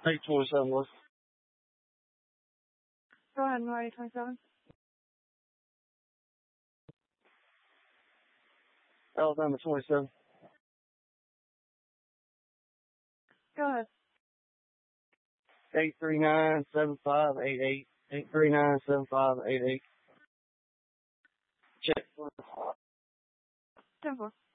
827 was. Go ahead, and 827. Alabama 27. Go ahead. 839-7588. 839-7588. Check. 10-4.